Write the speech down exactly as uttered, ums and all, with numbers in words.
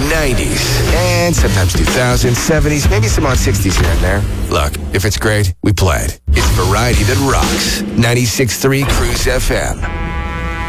nineties, and sometimes two thousands, seventies, maybe some on sixties here and there. Look, if it's great, we play it. It's variety that rocks. ninety-six point three Cruise F M.